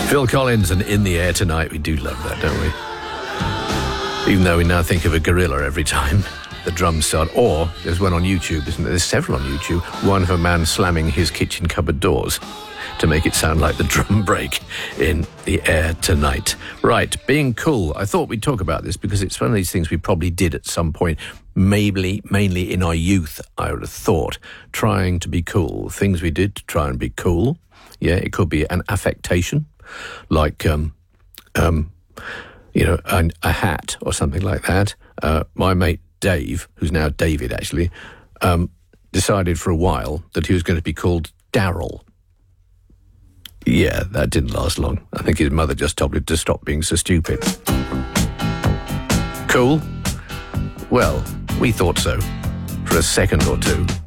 Phil Collins and In the Air Tonight. We do love that, don't we? Even though we now think of a gorilla every time the drums start. Or there's one on YouTube, isn't there? There's several on YouTube. One of a man slamming his kitchen cupboard doors to make it sound like the drum break in The Air Tonight. Right, being cool. I thought we'd talk about this because it's one of these things we probably did at some point, maybe mainly in our youth, I would have thought, trying to be cool. Things we did to try and be cool. Yeah, it could be an affectation, like, a hat or something like that. My mate Dave, who's now David actually, decided for a while that he was going to be called Daryl. Yeah, that didn't last long. I think his mother just told him to stop being so stupid. Cool? Well, we thought so. For a second or two.